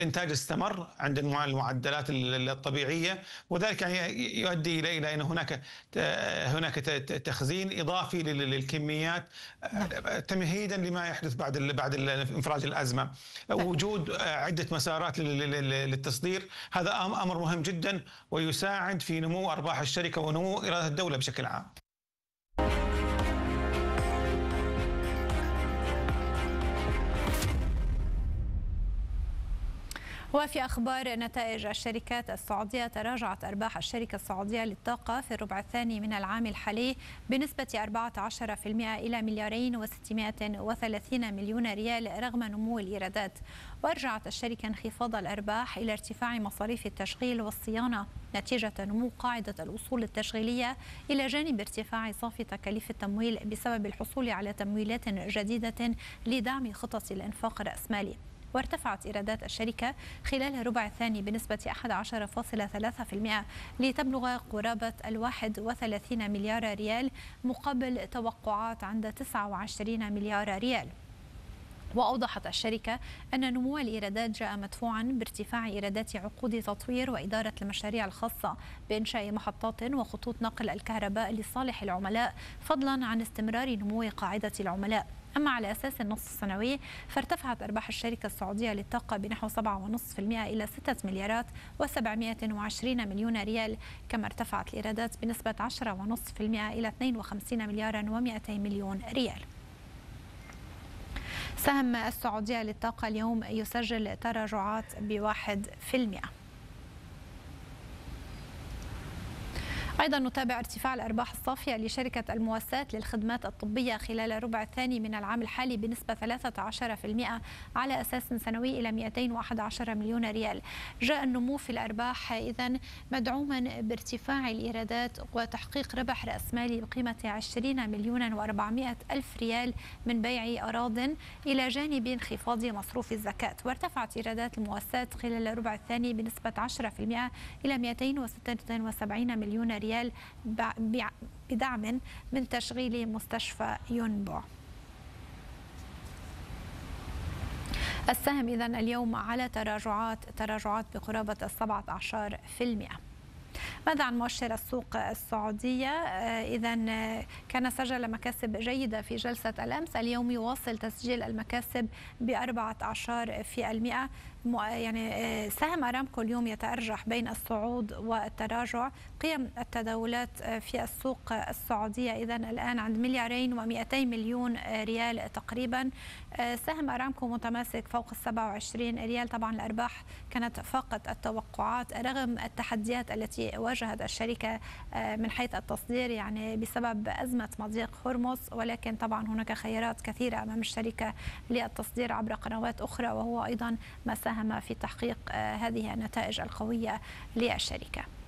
الإنتاج استمر عند المعدلات الطبيعية، وذلك يعني يؤدي إلى أن هناك تخزين إضافي للكميات نعم. تمهيدا لما يحدث بعد انفراج الأزمة. طيب. وجود عدة مسارات للتصدير هذا أمر مهم جدا، ويساعد في نمو أرباح الشركة ونمو إيرادات الدولة بشكل عام. وفي أخبار نتائج الشركات السعودية، تراجعت أرباح الشركة السعودية للطاقة في الربع الثاني من العام الحالي بنسبة 14% إلى مليارين و630 مليون ريال رغم نمو الإيرادات. وأرجعت الشركة انخفاض الأرباح إلى ارتفاع مصاريف التشغيل والصيانة نتيجة نمو قاعدة الأصول التشغيلية، إلى جانب ارتفاع صافي تكاليف التمويل بسبب الحصول على تمويلات جديدة لدعم خطط الإنفاق الرأسمالي. وارتفعت إيرادات الشركة خلال الربع الثاني بنسبة 11.3% لتبلغ قرابة 31 مليار ريال مقابل توقعات عند 29 مليار ريال. وأوضحت الشركة أن نمو الإيرادات جاء مدفوعا بارتفاع إيرادات عقود تطوير وإدارة المشاريع الخاصة بإنشاء محطات وخطوط نقل الكهرباء لصالح العملاء، فضلا عن استمرار نمو قاعدة العملاء. أما على أساس النصف السنوي فارتفعت أرباح الشركة السعودية للطاقة بنحو 7.5% إلى 6 مليارات و720 مليون ريال، كما ارتفعت الإيرادات بنسبة 10.5% إلى 52 مليارا و200 مليون ريال. سهم السعودية للطاقة اليوم يسجل تراجعات ب1%. أيضا نتابع ارتفاع الأرباح الصافية لشركة المواساة للخدمات الطبية خلال الربع الثاني من العام الحالي بنسبة 13% على أساس سنوي إلى 211 مليون ريال. جاء النمو في الأرباح إذن مدعوما بارتفاع الإيرادات وتحقيق ربح رأسمالي بقيمة 20 مليون و400 ألف ريال من بيع أراضٍ، إلى جانب انخفاض مصروف الزكاة. وارتفعت إيرادات المواساة خلال الربع الثاني بنسبة 10% إلى 276 مليون ريال بدعم من تشغيل مستشفى ينبع. السهم إذن اليوم على تراجعات بقرابة 17%. ماذا عن مؤشر السوق السعودية؟ إذن كان سجل مكاسب جيدة في جلسة الأمس، اليوم يواصل تسجيل المكاسب ب14%. يعني سهم أرامكو اليوم يتأرجح بين الصعود والتراجع. قيم التداولات في السوق السعودية إذن الآن عند مليارين و200 مليون ريال تقريبا. سهم أرامكو متماسك فوق 27 ريال. طبعا الأرباح كانت فاقت التوقعات رغم التحديات التي واجهت الشركة من حيث التصدير، يعني بسبب أزمة مضيق هرمز، ولكن طبعا هناك خيارات كثيرة أمام الشركة للتصدير عبر قنوات أخرى، وهو أيضا ما ساهم في تحقيق هذه النتائج القوية للشركة.